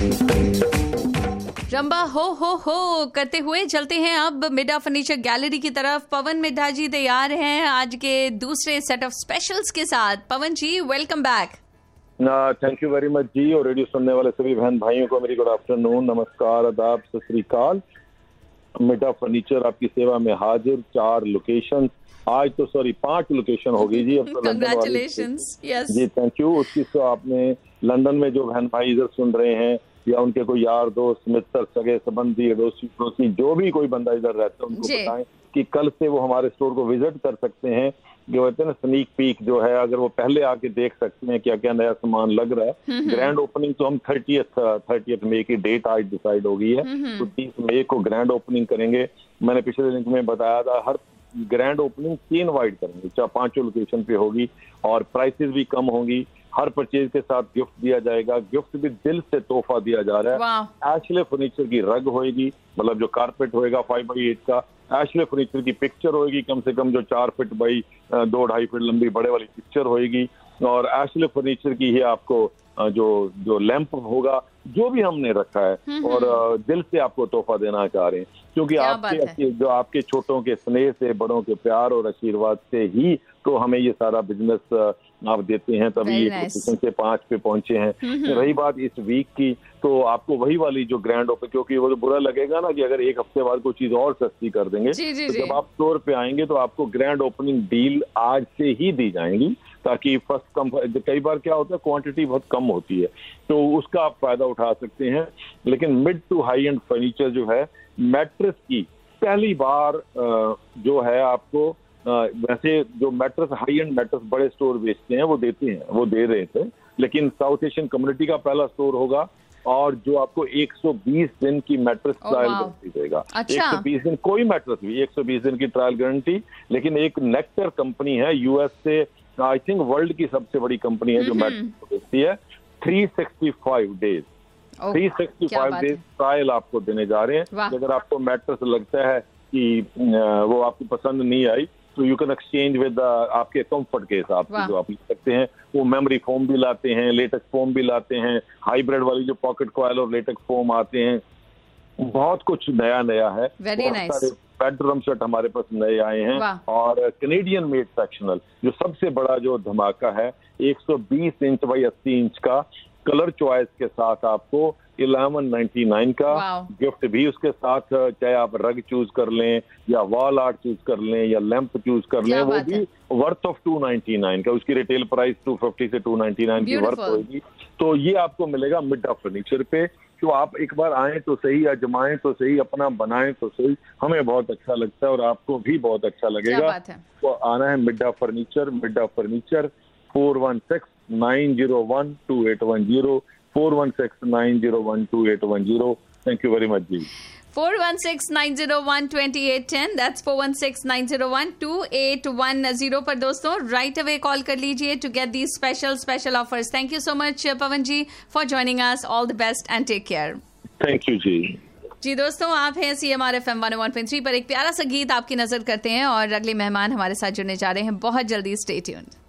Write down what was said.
रंबा हो करते हुए चलते हैं अब मिडा फर्नीचर गैलरी की तरफ। पवन मिड्ढा जी तैयार हैं आज के दूसरे सेट ऑफ स्पेशल्स के साथ। पवन जी welcome back. Thank you very much जी। और रेडियो सुनने वाले सभी बहन भाइयों को मेरी गुड आफ्टरनून, नमस्कार, आदाब, सत श्री अकाल। मिडा फर्नीचर आपकी सेवा में हाजिर। 4 लोकेशन, आज तो 5 लोकेशन होगी जी। अब तो congratulations. Yes ji, thank you. उसकी तो आपने लंदन में जो बहन भाई इधर सुन रहे हैं या उनके कोई यार दोस्त मित्र सगे संबंधी अड़ोसी पड़ोसी जो भी कोई बंदा इधर रहता है उनको बताएं कि कल से वो हमारे स्टोर को विजिट कर सकते हैं। जो कहते हैं ना स्नीक पीक जो है, अगर वो पहले आके देख सकते हैं क्या क्या नया सामान लग रहा है। ग्रैंड ओपनिंग तो हम 30 मई की डेट आज डिसाइड हो गई है, तो 30 मई को ग्रैंड ओपनिंग करेंगे। मैंने पिछले लिंक में बताया था हर ग्रैंड ओपनिंग 3 वाइड करेंगे, 5 लोकेशन पे होगी और प्राइसेस भी कम होंगी। हर परचेज के साथ गिफ्ट दिया जाएगा, गिफ्ट भी दिल से तोहफा दिया जा रहा है। एशले फर्नीचर की रग होएगी, मतलब जो कारपेट होएगा 5x8 का। एशले फर्नीचर की पिक्चर होएगी, कम से कम जो 4 फीट बाई 2-2.5 फीट लंबी बड़े वाली पिक्चर होएगी। और एशले फर्नीचर की ही आपको जो लैंप होगा, जो भी हमने रखा है और दिल से आपको तोहफा देना चाह रहे हैं, क्योंकि आपके छोटों के स्नेह से, बड़ों के प्यार और आशीर्वाद से ही तो हमें ये सारा बिजनेस आप देते हैं, तभी ये पोजीशन से 5 पे पहुंचे हैं। रही बात इस वीक की, तो आपको वही वाली जो ग्रैंड ओपन, क्योंकि वो तो बुरा लगेगा ना कि अगर एक हफ्ते बाद कोई चीज और सस्ती कर देंगे। तो जब आप स्टोर पे आएंगे तो आपको ग्रैंड ओपनिंग डील आज से ही दी जाएंगी, ताकि फर्स्ट कम। कई बार क्या होता है क्वांटिटी बहुत कम होती है, तो उसका आप फायदा उठा सकते हैं। लेकिन mid to high and furniture जो है, मैट्रेस की पहली बार जो है आपको वैसे जो मैट्रेस हाई एंड मैट्रेस बड़े स्टोर बेचते हैं वो देते हैं, वो दे रहे थे, लेकिन साउथ एशियन कम्युनिटी का पहला स्टोर होगा और जो आपको 120 दिन की मैट्रेस ट्रायल गारंटी देगा। 120 दिन कोई मैट्रेस भी, 120 दिन की ट्रायल गारंटी। लेकिन एक नेक्टर कंपनी है यूएस से, आई थिंक वर्ल्ड की सबसे बड़ी कंपनी है जो मैट्रेस बेचती है। 365 डेज 365 डेज ट्रायल आपको देने जा रहे हैं। अगर आपको मैट्रेस लगता है कि वो आपको पसंद नहीं आई, तो यू कैन एक्सचेंज विद आपके कंफर्ट के हिसाब से जो आप ले सकते हैं। वो मेमोरी फोम भी लाते हैं, लेटेक्स फोम भी लाते हैं, हाइब्रिड वाली जो पॉकेट कॉइल और लेटेक्स फोम आते हैं। बहुत कुछ नया है। बेडरूम सेट हमारे पास नए आए हैं और कैनेडियन मेड सेक्शनल जो सबसे बड़ा जो धमाका है, 120 इंच बाई 80 इंच का कलर चॉइस के साथ आपको 1199 का गिफ्ट भी उसके साथ। चाहे आप रग चूज कर लें या वॉल आर्ट चूज कर लें या लैंप चूज कर लें, वो भी वर्थ ऑफ 299 का। उसकी रिटेल प्राइस 250 से 299 की वर्थ होगी। तो ये आपको मिलेगा मिडा फर्नीचर पे। तो आप एक बार आएं तो सही, आजमाएं तो सही, अपना बनाएं तो सही। हमें बहुत अच्छा लगता है और आपको भी बहुत अच्छा लगेगा। तो आना है मिडा furniture. 416-901-2810 416-901-2810। Thank you very much ji. 416-901-2810, that's 416-901-2810 पर दोस्तों राइट अवे कॉल कर लीजिए to get the special offers. Thank you so much Pawan ji for joining us. All the best and take care. Thank you जी। जी दोस्तों, आप हैं CMR FM 101.3 पर। एक प्यारा सा गीत आपकी नजर करते हैं और अगले मेहमान हमारे साथ जुड़ने जा रहे हैं बहुत जल्दी। Stay tuned.